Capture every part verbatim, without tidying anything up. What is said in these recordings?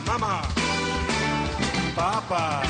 Mamá, papá,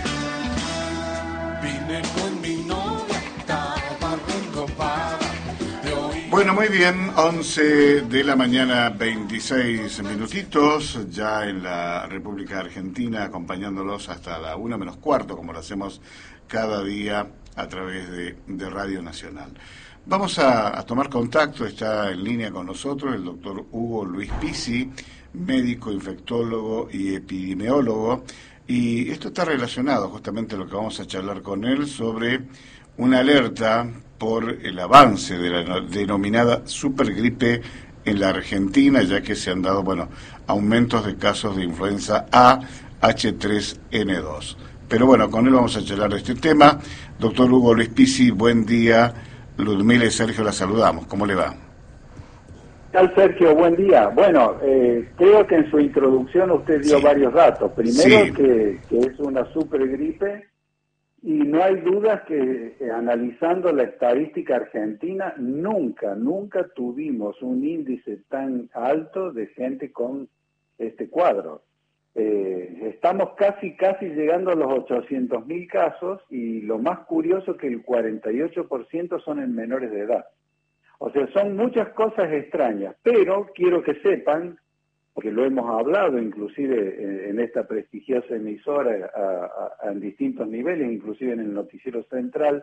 vine con mi novia, estaba recopada. Bueno, muy bien, once de la mañana, veintiséis minutitos, ya en la República Argentina, acompañándolos hasta la una menos cuarto, como lo hacemos cada día a través de, de Radio Nacional. Vamos a, a tomar contacto, está en línea con nosotros el doctor Hugo Luis Pizzi, médico, infectólogo y epidemiólogo, y esto está relacionado justamente a lo que vamos a charlar con él sobre una alerta por el avance de la denominada supergripe en la Argentina, ya que se han dado, bueno, aumentos de casos de influenza A H tres N dos. Pero bueno, con él vamos a charlar de este tema. Doctor Hugo Luis Pizzi, buen día. Ludmila y Sergio la saludamos. ¿Cómo le va? ¿Qué tal, Sergio? Buen día. Bueno, eh, creo que en su introducción usted dio sí. varios datos. Primero, sí. que, que es una supergripe, y no hay dudas que eh, analizando la estadística argentina, nunca, nunca tuvimos un índice tan alto de gente con este cuadro. Eh, estamos casi, casi llegando a los ochocientos mil casos, y lo más curioso que el cuarenta y ocho por ciento son en menores de edad. O sea, son muchas cosas extrañas, pero quiero que sepan, porque lo hemos hablado inclusive en esta prestigiosa emisora a, a, a distintos niveles, inclusive en el noticiero central,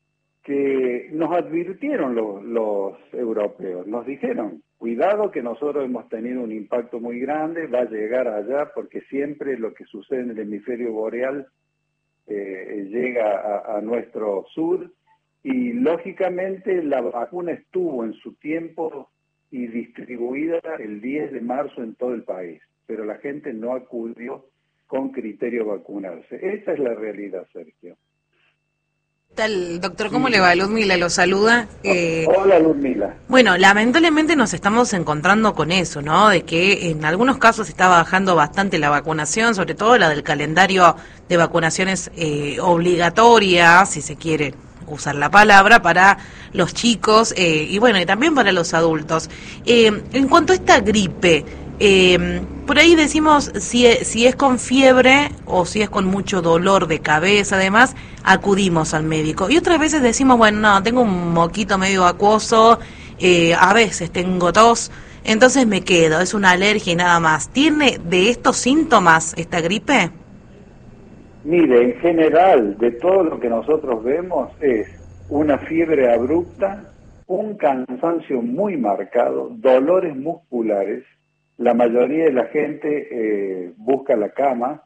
que nos advirtieron los, los europeos, nos dijeron, cuidado que nosotros hemos tenido un impacto muy grande, va a llegar allá, porque siempre lo que sucede en el hemisferio boreal eh, llega a, a nuestro sur, y lógicamente la vacuna estuvo en su tiempo y distribuida el diez de marzo en todo el país, pero la gente no acudió con criterio a vacunarse. Esa es la realidad, Sergio. ¿Qué tal, doctor? ¿Cómo le va? Ludmila lo saluda. Eh, Hola, Ludmila. Bueno, lamentablemente nos estamos encontrando con eso, ¿no? De que en algunos casos está bajando bastante la vacunación, sobre todo la del calendario de vacunaciones eh, obligatorias, si se quiere usar la palabra, para los chicos eh, y bueno, y también para los adultos. Eh, en cuanto a esta gripe, eh, por ahí decimos si, si es con fiebre o si es con mucho dolor de cabeza, además, acudimos al médico. Y otras veces decimos, bueno, no, tengo un moquito medio acuoso, eh, a veces tengo tos, entonces me quedo, es una alergia y nada más. ¿Tiene de estos síntomas esta gripe? Mire, en general, de todo lo que nosotros vemos es una fiebre abrupta, un cansancio muy marcado, dolores musculares, la mayoría de la gente eh, busca la cama,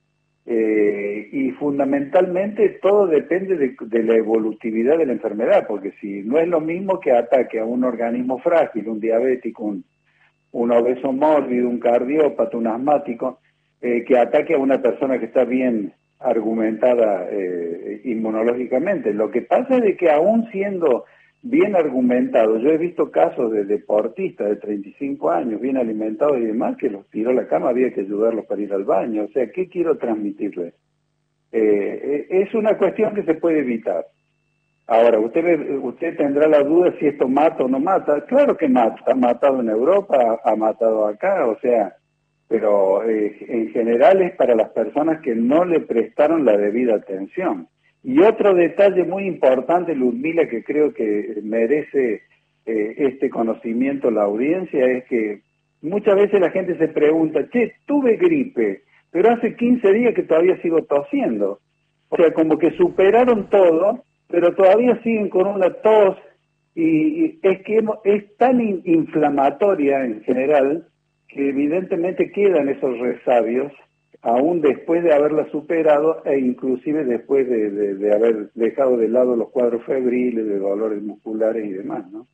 eh, y fundamentalmente todo depende de, de la evolutividad de la enfermedad, porque si no es lo mismo que ataque a un organismo frágil, un diabético, un, un obeso mórbido, un cardiópata, un asmático, eh, que ataque a una persona que está bien argumentada eh, inmunológicamente. Lo que pasa es de que aún siendo bien argumentado, yo he visto casos de deportistas de treinta y cinco años, bien alimentados y demás, que los tiró a la cama, había que ayudarlos para ir al baño. O sea, ¿qué quiero transmitirles? Eh, es una cuestión que se puede evitar. Ahora, usted usted tendrá la duda si esto mata o no mata. Claro que mata, ha matado en Europa, ha matado acá, o sea, pero eh, en general es para las personas que no le prestaron la debida atención. Y otro detalle muy importante, Ludmila, que creo que merece eh, este conocimiento la audiencia, es que muchas veces la gente se pregunta, che, tuve gripe, pero hace quince días que todavía sigo tosiendo. O sea, como que superaron todo, pero todavía siguen con una tos, y, y es que hemos, es tan in, inflamatoria en general, que evidentemente quedan esos resabios, aún después de haberla superado, e inclusive después de, de, de haber dejado de lado los cuadros febriles, de dolores musculares y demás, ¿no?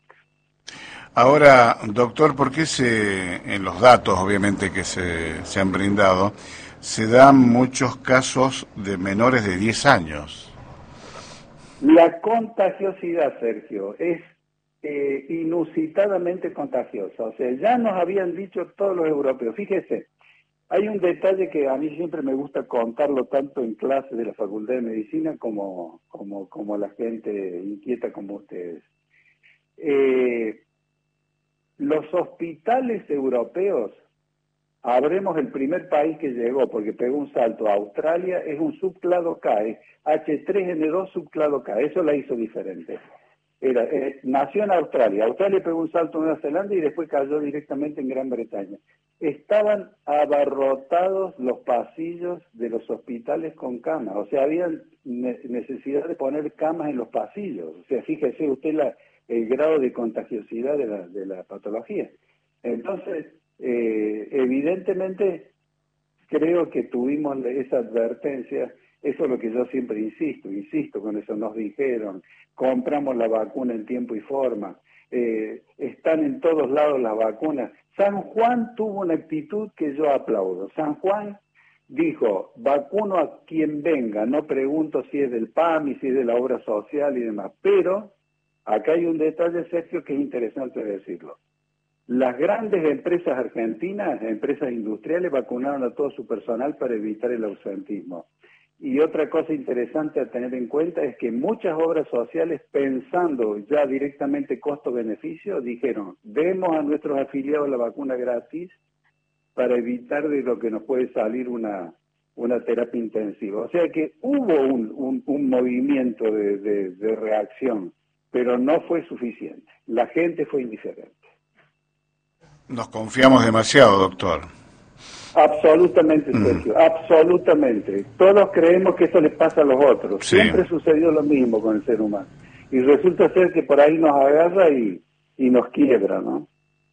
Ahora, doctor, ¿por qué se, en los datos, obviamente, que se, se han brindado, se dan muchos casos de menores de diez años? La contagiosidad, Sergio, es eh, inusitadamente contagiosa. O sea, ya nos habían dicho todos los europeos. Fíjese, hay un detalle que a mí siempre me gusta contarlo tanto en clases de la Facultad de Medicina como, como, como la gente inquieta como ustedes. Eh, los hospitales europeos Habremos el primer país que llegó, porque pegó un salto a Australia, es un subclado K, es H tres N dos subclado K, eso la hizo diferente. Era, eh, nació en Australia, Australia pegó un salto a Nueva Zelanda y después cayó directamente en Gran Bretaña. Estaban abarrotados los pasillos de los hospitales con camas, o sea, había ne- necesidad de poner camas en los pasillos, o sea, fíjese usted la, el grado de contagiosidad de la, de la patología. Entonces, eh, evidentemente, creo que tuvimos esa advertencia, eso es lo que yo siempre insisto, insisto con eso, nos dijeron, compramos la vacuna en tiempo y forma, eh, están en todos lados las vacunas. San Juan tuvo una actitud que yo aplaudo. San Juan dijo, vacuno a quien venga, no pregunto si es del P A M I, si es de la obra social y demás, pero acá hay un detalle, Sergio, que es interesante decirlo. Las grandes empresas argentinas, empresas industriales, vacunaron a todo su personal para evitar el ausentismo. Y otra cosa interesante a tener en cuenta es que muchas obras sociales, pensando ya directamente costo-beneficio, dijeron, demos a nuestros afiliados la vacuna gratis para evitar de lo que nos puede salir una, una terapia intensiva. O sea que hubo un, un, un movimiento de, de, de reacción, pero no fue suficiente. La gente fue indiferente. Nos confiamos demasiado, doctor. Absolutamente, Sergio, mm. absolutamente. Todos creemos que esto les pasa a los otros. Sí. Siempre sucedió lo mismo con el ser humano. Y resulta ser que por ahí nos agarra y, y nos quiebra, ¿no?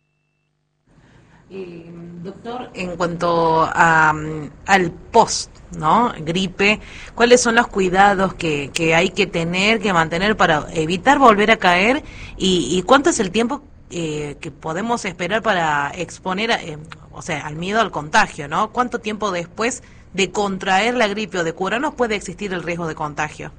Eh, doctor, en cuanto a, al post, ¿no? Gripe, ¿cuáles son los cuidados que, que hay que tener, que mantener para evitar volver a caer? ¿Y, y cuánto es el tiempo eh, que podemos esperar para exponer, a, eh, o sea, al miedo al contagio, ¿no? ¿Cuánto tiempo después de contraer la gripe o de curarnos puede existir el riesgo de contagio?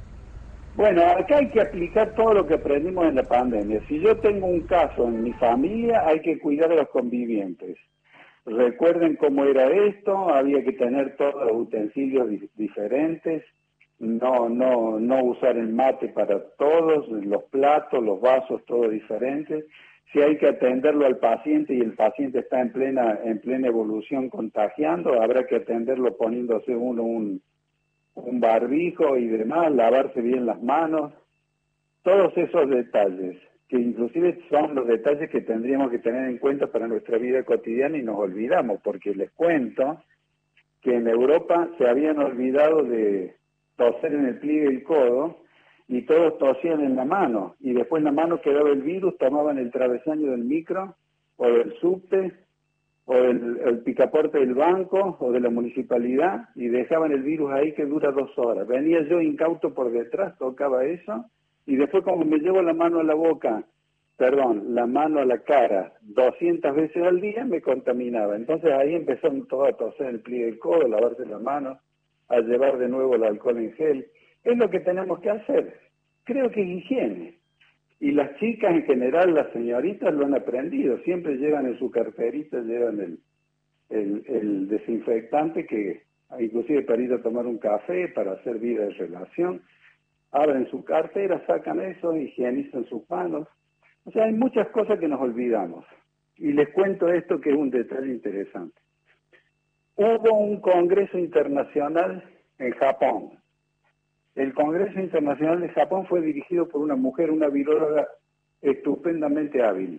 Bueno, acá hay que aplicar todo lo que aprendimos en la pandemia. Si yo tengo un caso en mi familia, hay que cuidar a los convivientes. Recuerden cómo era esto, había que tener todos los utensilios di- diferentes, no, no, no usar el mate para todos, los platos, los vasos, todo diferente. Si hay que atenderlo al paciente y el paciente está en plena, en plena evolución contagiando, habrá que atenderlo poniéndose uno un un barbijo y demás, lavarse bien las manos, todos esos detalles, que inclusive son los detalles que tendríamos que tener en cuenta para nuestra vida cotidiana y nos olvidamos, porque les cuento que en Europa se habían olvidado de toser en el pliegue del codo y todos tosían en la mano, y después en la mano quedaba el virus, tomaban el travesaño del micro o del subte o el, el picaporte del banco o de la municipalidad y dejaban el virus ahí que dura dos horas. Venía yo incauto por detrás, tocaba eso y después como me llevo la mano a la boca, perdón, la mano a la cara doscientas veces al día me contaminaba. Entonces ahí empezó todo a toser el pliegue del codo, a lavarse las manos, a llevar de nuevo el alcohol en gel. Es lo que tenemos que hacer. Creo que es higiene. Y las chicas en general, las señoritas lo han aprendido, siempre llevan en su carterita, llevan el, el, el desinfectante que, inclusive para ir a tomar un café, para hacer vida de relación, abren su cartera, sacan eso, higienizan sus manos. O sea, hay muchas cosas que nos olvidamos. Y les cuento esto que es un detalle interesante. Hubo un congreso internacional en Japón. El Congreso Internacional de Japón fue dirigido por una mujer, una viróloga estupendamente hábil.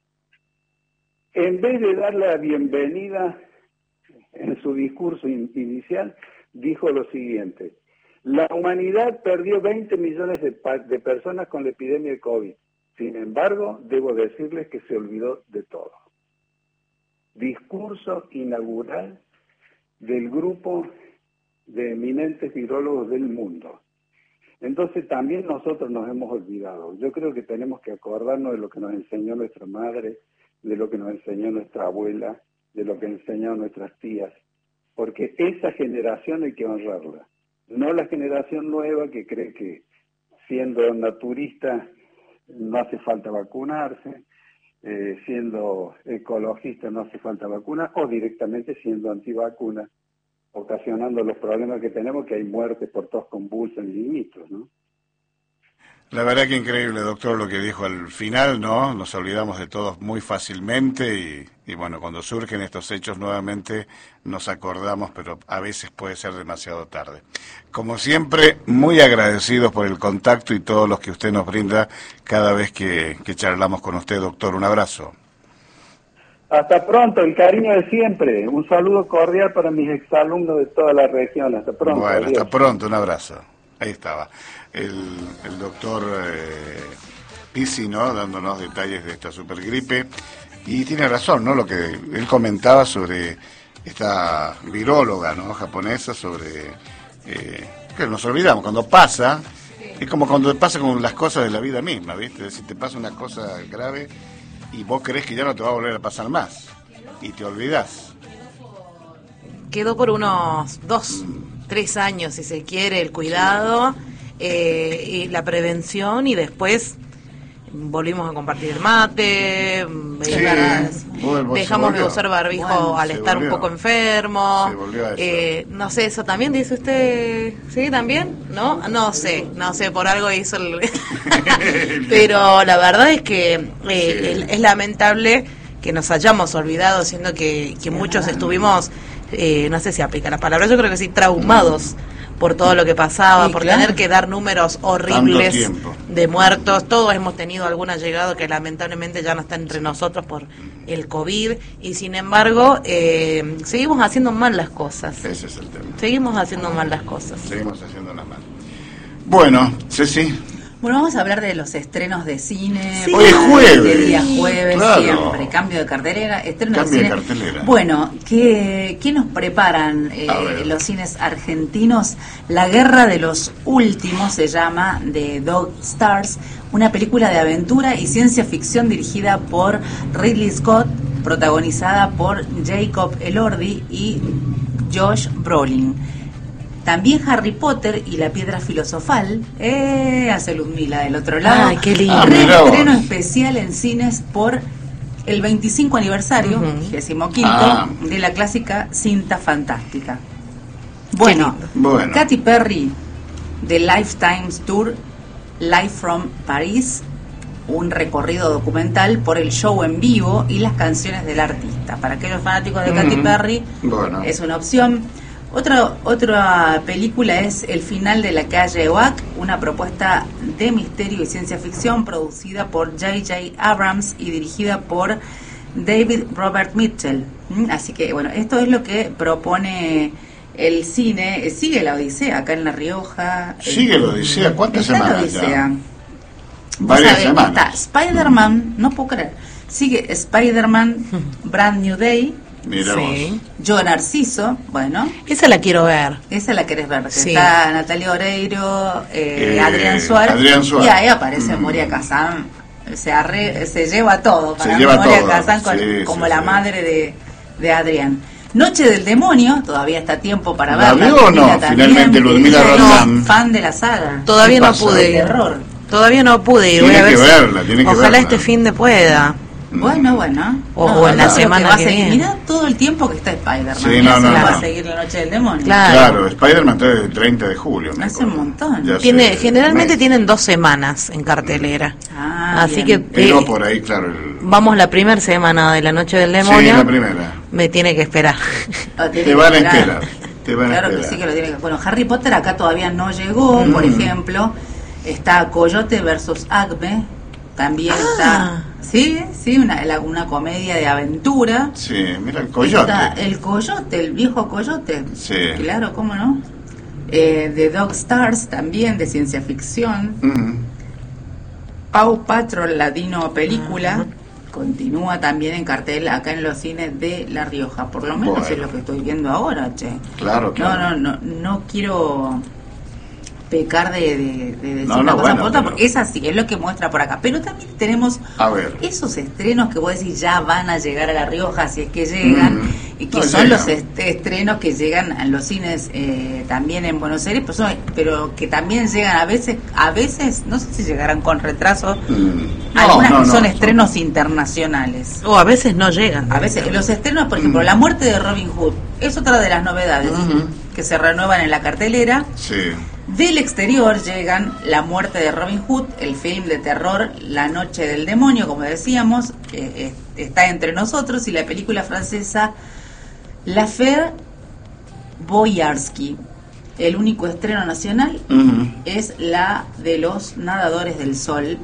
En vez de dar la bienvenida en su discurso in- inicial, dijo lo siguiente: la humanidad perdió veinte millones de, pa- de personas con la epidemia de COVID. Sin embargo, debo decirles que se olvidó de todo. Discurso inaugural del grupo de eminentes virólogos del mundo. Entonces también nosotros nos hemos olvidado. Yo creo que tenemos que acordarnos de lo que nos enseñó nuestra madre, de lo que nos enseñó nuestra abuela, de lo que enseñaron nuestras tías, porque esa generación hay que honrarla, no la generación nueva que cree que siendo naturista no hace falta vacunarse, eh, siendo ecologista no hace falta vacunar, o directamente siendo antivacuna, ocasionando los problemas que tenemos, que hay muertes por tos convulsos y niñitos, ¿no? La verdad que increíble, doctor, lo que dijo al final, ¿no? Nos olvidamos de todos muy fácilmente y, y bueno, cuando surgen estos hechos nuevamente nos acordamos, pero a veces puede ser demasiado tarde. Como siempre, muy agradecidos por el contacto y todos los que usted nos brinda cada vez que, que charlamos con usted, doctor. Un abrazo. Hasta pronto, el cariño de siempre. Un saludo cordial para mis exalumnos de toda la región. Hasta pronto. Bueno, adiós. hasta pronto, un abrazo. Ahí estaba el, el doctor eh, Pizzi, ¿no? Dándonos detalles de esta supergripe. Y tiene razón, ¿no? Lo que él comentaba sobre esta viróloga, ¿no? Japonesa, sobre eh, que nos olvidamos. Cuando pasa, es como cuando pasa con las cosas de la vida misma, ¿viste? Es decir, te pasa una cosa grave y vos crees que ya no te va a volver a pasar más. Y te olvidás. Quedó por unos dos... tres años, si se quiere, el cuidado, eh, y la prevención, y después volvimos a compartir el mate, Sí, veganas, vuelvo, dejamos de volvió. usar barbijo Bueno, al se estar volvió. un poco enfermo. Se volvió a eso. Eh, no sé, eso también dice usted, ¿sí? ¿También? ¿No? No sé, no sé, por algo hizo el... Pero la verdad es que eh, Sí. el- es lamentable que nos hayamos olvidado, siendo que, que muchos estuvimos, eh, no sé si aplica la palabra, yo creo que sí, traumados por todo lo que pasaba, Sí, por claro. tener que dar números horribles tiempo. de muertos. Todos hemos tenido algún allegado que lamentablemente ya no está entre nosotros por el COVID, y sin embargo eh, seguimos haciendo mal las cosas. Ese es el tema. Seguimos haciendo mal las cosas. Seguimos haciendo la mal. Bueno, Ceci. Bueno, vamos a hablar de los estrenos de cine. Sí. Hoy es jueves. De día jueves, Claro. siempre. Cambio de cartelera, estreno Cambio de de cine. cartelera. Bueno, ¿qué, qué nos preparan eh, A ver. los cines argentinos? La Guerra de los Últimos se llama, de Dog Stars, una película de aventura y ciencia ficción dirigida por Ridley Scott, protagonizada por Jacob Elordi y Josh Brolin. También Harry Potter y la Piedra Filosofal, eh, hace Luzmila del otro lado. Ay, qué lindo. Ah, mirá vos. Reestreno especial en cines por el veinticinco aniversario, Ujú. vigésimo quinto, Ah. de la clásica cinta fantástica. Bueno, lindo. Bueno. Katy Perry, de Lifetime's Tour, Live from Paris, un recorrido documental por el show en vivo y las canciones del artista. Para aquellos fanáticos de Katy Mm, Perry, bueno. es una opción. Otra, otra película es El final de la calle Oak, una propuesta de misterio y ciencia ficción producida por J J Abrams y dirigida por David Robert Mitchell. ¿Mm? Así que, bueno, esto es lo que propone el cine. Eh, Sigue la Odisea acá en La Rioja. Sigue la Odisea. ¿Cuántas Está la semanas ya? Odisea. Varias ¿Sabe? semanas. Está Spider-Man, no puedo creer. Sigue Spider-Man, Brand New Day, Mira Sí. vos. Yo Narciso, bueno, Esa la quiero ver. esa la querés ver, que Sí. está Natalia Oreiro, eh, Eh, Adrián Suárez, Adrián Suárez. y ahí aparece Mm. Moria Kazan, se, arre, se lleva todo, Se para mí lleva Moria todo, Kazan con- sí, como sí, la sí. madre de, de Adrián. Noche del Demonio, todavía está a tiempo para ¿La verla. vio o no? Luzmila también, Finalmente, que Luzmila ella es Roldán. fan de la saga. Todavía ¿Qué no pasa? pude ir. Terror. Todavía no pude ir. Tiene Voy a ver que si- verla, tiene que Ojalá verla. este fin de pueda. Bueno, bueno. O- No, o en la no, creo semana va a que seguir. viene. Mirá todo el tiempo que está Spider-Man. Sí, Mirá no, si no, va no. a seguir la Noche del Demonio. Claro. Claro, Spider-Man está el treinta de julio. me Hace acuerdo. un montón. Ya Tiene, sé, generalmente mes. tienen dos semanas en cartelera. Ah, Así bien. que Pero eh, por ahí, claro. El... vamos la primera semana de la Noche del Sí, Demonio. la primera. Me tiene que esperar. Ah, tiene Te que van a esperar. esperar. Te van a Claro que esperar. sí que lo tiene que. Bueno, Harry Potter acá todavía no llegó, por Mm. ejemplo. Está Coyote versus Acme. También Ah. está. Sí, sí, una, la- una comedia de aventura. Sí, mira el coyote. Está el Coyote, el viejo Coyote. Sí. Claro, ¿cómo no? Eh, The Dog Stars también, de ciencia ficción. Mm. Paw Patrol, la Dino película, continúa también en cartel acá en los cines de La Rioja. Por lo menos Bueno. es lo que estoy viendo ahora, che. Claro, claro. No, no, no, no quiero pecar de, de, de decir No, una no, cosa bueno, por otra, pero- porque es así, es lo que muestra por acá. Pero también tenemos A ver. esos estrenos que vos decís ya van a llegar a La Rioja, si es que llegan, Mm. y que No, son llegan. los est- estrenos que llegan a los cines eh, también en Buenos Aires, pero, son- pero que también llegan a veces, a veces, no sé si llegarán con retraso, Mm. No, algunas no, que no, son estrenos internacionales. O a veces no llegan. A veces, los estrenos, por ejemplo, Mm. La muerte de Robin Hood, es otra de las novedades Ujú. que se renuevan en la cartelera. Sí. Del exterior llegan La muerte de Robin Hood, el film de terror La noche del demonio, como decíamos, eh, eh, está entre nosotros, y la película francesa L'affaire Boyarsky. El único estreno nacional uh-huh. es la de Los nadadores del sol,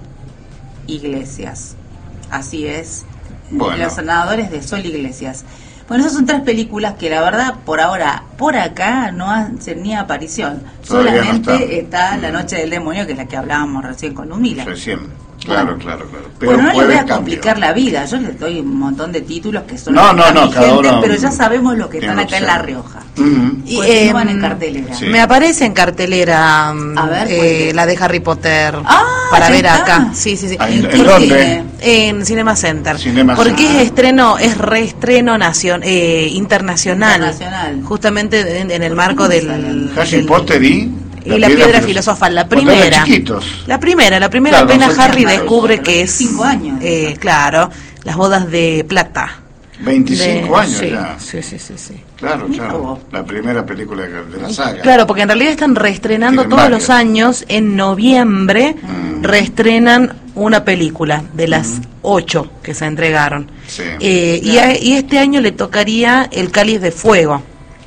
Iglesias. Así es, bueno. Los nadadores del sol, Iglesias. Bueno, esas son tres películas que la verdad por ahora, por acá, no hacen ni aparición. Todavía Solamente no está, está La noche del demonio, que es la que hablábamos recién con Lumila. Recién. Claro, bueno, claro, claro. Pero bueno, no le voy a complicar la vida. Yo les doy un montón de títulos que son no, no, no, vigentes, uno, pero ya sabemos lo que están acá en La Rioja. Uh-huh. Y eh, van en cartelera. Sí. Me aparece en cartelera a ver, eh, la de Harry Potter ah, para ver está. acá. Sí, sí, sí. ¿En, ¿en dónde? En Cinema Center. Cinema Porque Center. es estreno, es reestreno nacion, eh, internacional, internacional. Justamente en, en el marco del Harry del, Potter y La y la piedra, piedra filosofal, la primera. La primera, la primera claro, apenas Harry descubre años, que es cinco años. Eh, claro, las bodas de plata. veinticinco de, años sí, ya. Sí, sí, sí, sí. Claro, claro. La primera película de la saga. Claro, porque en realidad están reestrenando todos varias. los años, en noviembre, mm. reestrenan una película de las mm. ocho que se entregaron. Sí. Eh, y, a, y este año le tocaría El Cáliz de Fuego,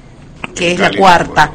que el es la cuarta.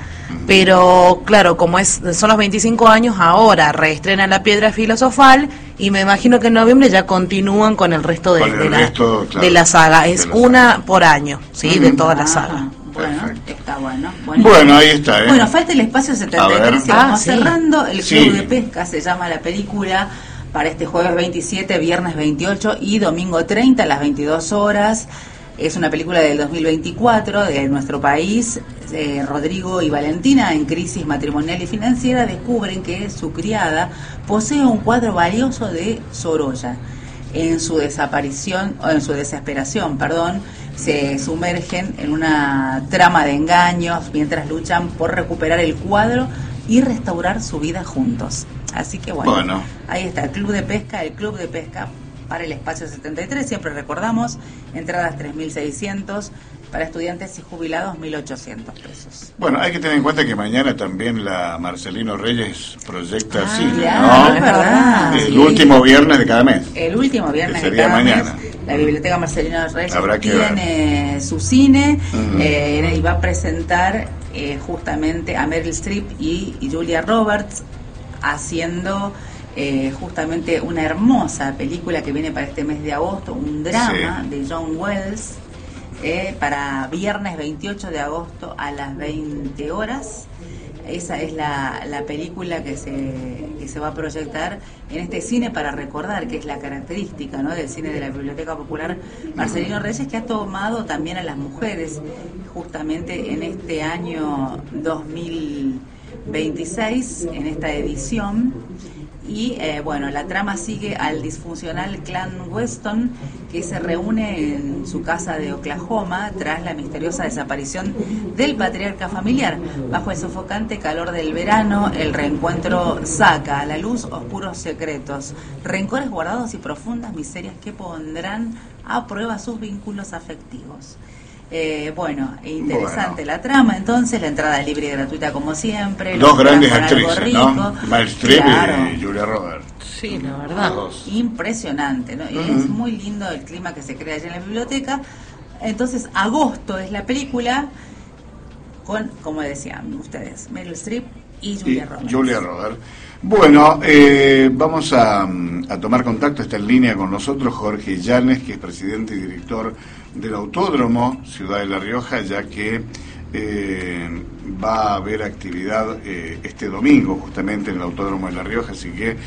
Pero claro, como es son los veinticinco años, ahora reestrenan La piedra filosofal y me imagino que en noviembre ya continúan con el resto de, con el de, resto, la, claro, de la saga. Es la una saga. por año, sí, mm-hmm. de toda la saga. Ah, bueno, perfecto. Está bueno. Bueno, bueno, ahí está. ¿eh? Bueno, falta el espacio setenta y tres. Ah, vamos sí. cerrando. El sí. Club de Pesca se llama la película. Para este jueves veintisiete, viernes veintiocho y domingo treinta a las veintidós horas. Es una película del dos mil veinticuatro de nuestro país. Eh, Rodrigo y Valentina, en crisis matrimonial y financiera, descubren que su criada posee un cuadro valioso de Sorolla. En su desaparición, o en su desesperación, perdón, se sumergen en una trama de engaños mientras luchan por recuperar el cuadro y restaurar su vida juntos. Así que bueno, bueno, ahí está, el Club de Pesca, el Club de Pesca para el espacio setenta y tres, siempre recordamos, entradas tres mil seiscientos, para estudiantes y jubilados mil ochocientos pesos. Bueno, hay que tener en cuenta que mañana también la Marcelino Reyes proyecta ah, cine, claro, ¿no? Es verdad. El sí. último viernes de cada mes. El último viernes que de sería cada mañana. mes. La Biblioteca Marcelino Reyes Habrá que tiene ver. su cine uh-huh. eh, y va a presentar eh, justamente a Meryl Streep y, y Julia Roberts haciendo eh, justamente una hermosa película que viene para este mes de agosto, un drama sí. de John Wells, eh, para viernes veintiocho de agosto a las veinte horas. Esa es la, la película que se, que se va a proyectar en este cine para recordar, que es la característica, ¿no?, del cine de la Biblioteca Popular Marcelino Reyes, que ha tomado también a las mujeres justamente en este año dos mil veintiséis, en esta edición. Y eh, bueno, la trama sigue al disfuncional clan Weston, que se reúne en su casa de Oklahoma tras la misteriosa desaparición del patriarca familiar. Bajo el sofocante calor del verano, el reencuentro saca a la luz oscuros secretos, rencores guardados y profundas miserias que pondrán a prueba sus vínculos afectivos. Eh, bueno, interesante bueno. la trama, entonces, la entrada es libre y gratuita como siempre. Dos grandes actrices, ¿no? Meryl Streep claro. y Julia Roberts. Sí, la verdad. Impresionante, ¿no? Uh-huh. Es muy lindo el clima que se crea allá en la biblioteca. Entonces, agosto es la película con, como decían ustedes, Meryl Streep y Julia y Roberts. Julia Roberts. Bueno, eh, vamos a, a tomar contacto, está en línea con nosotros Jorge Llanes, que es presidente y director del Autódromo Ciudad de La Rioja, ya que eh, va a haber actividad eh, este domingo justamente en el Autódromo de La Rioja, así que